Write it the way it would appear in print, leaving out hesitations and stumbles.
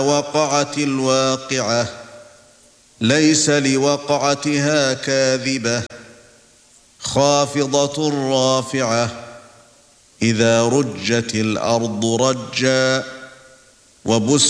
وقعت الواقعة ليس لوقعتها كاذبة خافضة رافعة إذا رجت الأرض رجا وبست